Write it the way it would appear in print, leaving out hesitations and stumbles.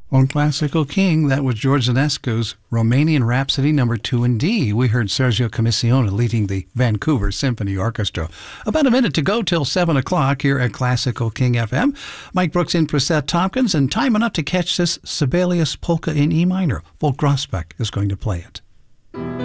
On Classical King, that was George Enescu's Romanian Rhapsody No. 2 in D. We heard Sergio Commissione leading the Vancouver Symphony Orchestra. About a minute to go till 7 o'clock here at Classical King FM. Mike Brooks in for Seth Tompkins, and time enough to catch this Sibelius polka in E minor. Volk Grosbeck is going to play it.